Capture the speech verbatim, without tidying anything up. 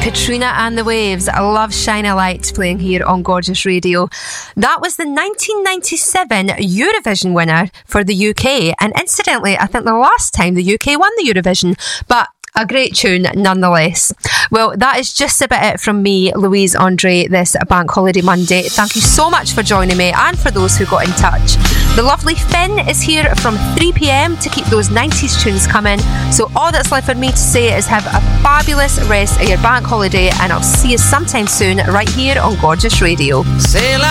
Katrina and the Waves, I love Shine a Light, playing here on Gorgeous Radio. That was the nineteen ninety-seven Eurovision winner for the U K, and incidentally, I think the last time the U K won the Eurovision, but a great tune nonetheless. Well, that is just about it from me, Louise Andre, this Bank Holiday Monday. Thank you so much for joining me and for those who got in touch. The lovely Finn is here from three p.m. to keep those nineties tunes coming. So all that's left for me to say is have a fabulous rest of your bank holiday, and I'll see you sometime soon right here on Gorgeous Radio. C'est la